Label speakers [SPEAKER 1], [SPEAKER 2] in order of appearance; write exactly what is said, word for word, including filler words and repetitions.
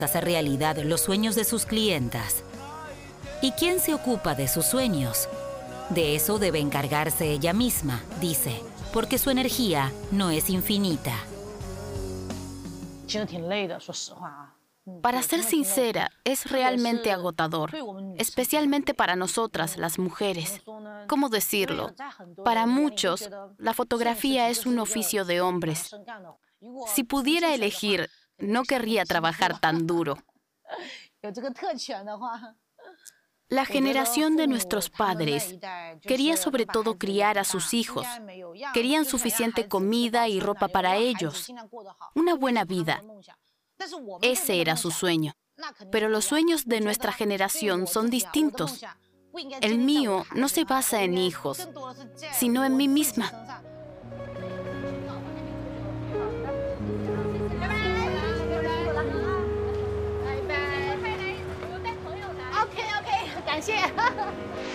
[SPEAKER 1] hacer realidad los sueños de sus clientas. ¿Y quién se ocupa de sus sueños? De eso debe encargarse ella misma, dice, porque su energía no es infinita.
[SPEAKER 2] Para ser sincera, es realmente agotador, especialmente para nosotras, las mujeres. ¿Cómo decirlo? Para muchos, la fotografía es un oficio de hombres. Si pudiera elegir, no querría trabajar tan duro. La generación de nuestros padres quería sobre todo criar a sus hijos. Querían suficiente comida y ropa para ellos. Una buena vida. Ese era su sueño. Pero los sueños de nuestra generación son distintos. El mío no se basa en hijos, sino en mí misma.